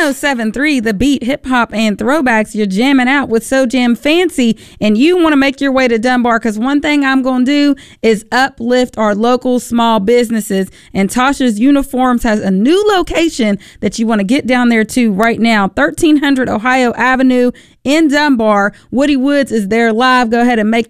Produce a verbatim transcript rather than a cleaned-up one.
oh seven point three The Beat, hip hop and throwbacks. You're jamming out with So Jam Fancy, and you want to make your way to Dunbar, because one thing I'm going to do is uplift our local small businesses. And Tasha's Uniforms has a new location that you want to get down there to right now. thirteen hundred Ohio Avenue in Dunbar. Woody Woods is there live. Go ahead and make